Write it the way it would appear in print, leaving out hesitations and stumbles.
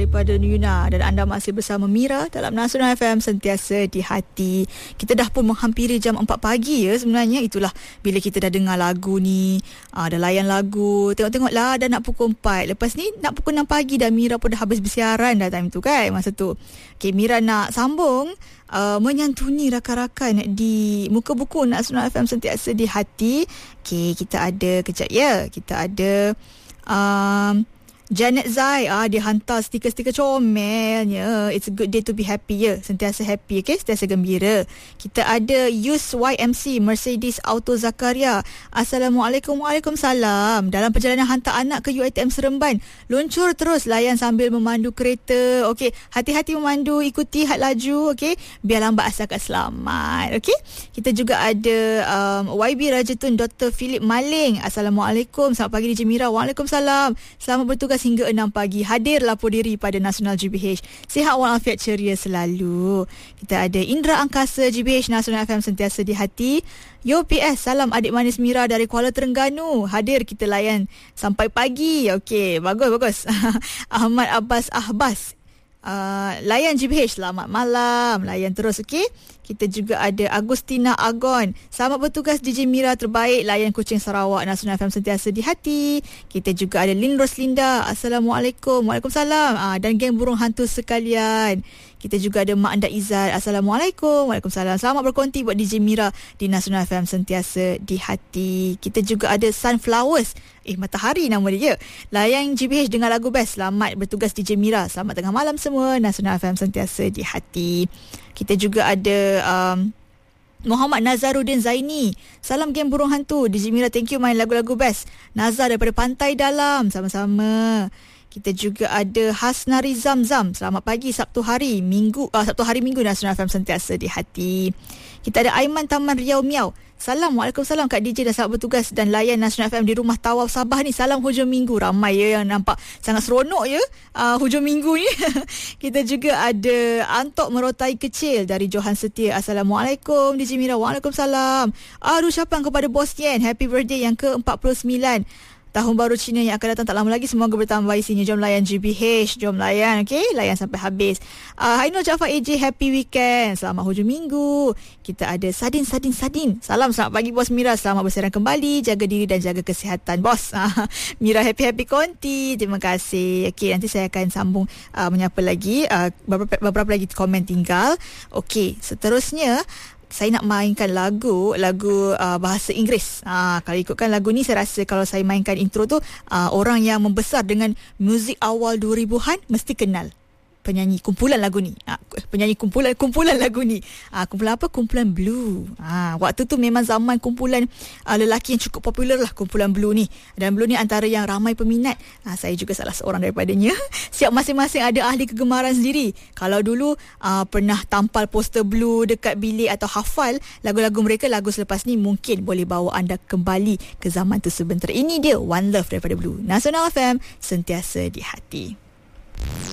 daripada Yuna dan anda masih bersama Mira dalam Nasional FM sentiasa di hati. Kita dah pun menghampiri jam 4 pagi ya sebenarnya. Itulah bila kita dah dengar lagu ni, dah layan lagu, tengok-tengoklah dah nak pukul 4. Lepas ni nak pukul 6 pagi dah, Mira pun dah habis bersiaran dah time tu kan, masa tu. Okay, Mira nak sambung menyantuni rakan-rakan di muka buku Nasional FM sentiasa di hati. Okay, kita ada kejap ya. Kita ada Janet Zai, dia hantar stiker-stiker comelnya. It's a good day to be happy ya. Sentiasa happy, okay? Sentiasa gembira. Kita ada Yus YMC Mercedes Auto Zakaria. Assalamualaikum. Waalaikumsalam. Dalam perjalanan hantar anak ke UiTM Seremban, luncur terus layan sambil memandu kereta. Okey, hati-hati memandu, ikuti had laju, okey? Biar lambat asalkan selamat. Okey? Kita juga ada YB Rajatun Dr. Philip Maling. Assalamualaikum. Selamat pagi DJ Mira. Waalaikumsalam. Selamat bertugas hingga 6 pagi. Hadir lapor diri pada Nasional GBH. Sihat walafiat ceria selalu. Kita ada Indra Angkasa GBH Nasional FM sentiasa di hati. Yo PS, salam adik manis Mira dari Kuala Terengganu. Hadir kita layan sampai pagi. Okey, bagus. Ahmad Abbas Ahbas. Layan GBH, selamat malam. Layan terus, okey. Kita juga ada Agustina Agon. Selamat bertugas DJ Mira terbaik. Layan Kuching Sarawak Nasional FM sentiasa di hati. Kita juga ada Lin Roslinda. Assalamualaikum. Waalaikumsalam. Dan geng burung hantu sekalian. Kita juga ada Mak Anda Izzat. Assalamualaikum. Waalaikumsalam. Selamat berkonti buat DJ Mira di Nasional FM sentiasa di hati. Kita juga ada Sunflowers. Matahari nama dia. Layan GBH dengan lagu best. Selamat bertugas DJ Mira. Selamat tengah malam semua. Nasional FM sentiasa di hati. Kita juga ada Muhammad Nazaruddin Zaini. Salam geng burung hantu. DJ Mira, thank you main lagu-lagu best. Nazar daripada Pantai Dalam. Sama-sama. Kita juga ada Hasnari Zamzam. Selamat pagi Sabtu hari Minggu Nasional FM sentiasa di hati. Kita ada Aiman Taman Riau Miau. Salam, Waalaikumsalam Kak DJ dah selamat bertugas dan layan Nasional FM di rumah Tawau Sabah ni. Salam hujung minggu. Ramai ya yang nampak sangat seronok ya hujung minggu ni. Kita juga ada Antok Merotai Kecil dari Johan Setia. Assalamualaikum DJ Mira. Waalaikumsalam. Ucapan kepada Bos Yen, happy birthday yang ke-49. Tahun baru Cina yang akan datang tak lama lagi. Semoga bertambah isinya. Jom layan GBH. Jom layan, okay? Layan sampai habis. Hainul Jaafar AJ, happy weekend. Selamat hujung minggu. Kita ada Sadin. Salam, selamat pagi Bos Mira. Selamat bersiaran kembali. Jaga diri dan jaga kesihatan, Bos. Mira happy konti. Terima kasih. Okay, nanti saya akan sambung menyapa lagi. Beberapa lagi komen tinggal. Okay, seterusnya saya nak mainkan lagu bahasa Inggeris. Kalau ikutkan lagu ni, saya rasa kalau saya mainkan intro tu, orang yang membesar dengan muzik awal 2000-an mesti kenal penyanyi kumpulan lagu ni. Penyanyi kumpulan lagu ni. Kumpulan apa? Kumpulan Blue. Waktu tu memang zaman kumpulan lelaki yang cukup popular lah, kumpulan Blue ni. Dan Blue ni antara yang ramai peminat. Saya juga salah seorang daripadanya. Siap masing-masing ada ahli kegemaran sendiri. Kalau dulu pernah tampal poster Blue dekat bilik atau hafal lagu-lagu mereka, lagu selepas ni mungkin boleh bawa anda kembali ke zaman tu sebentar. Ini dia One Love daripada Blue. Nasional FM sentiasa di hati.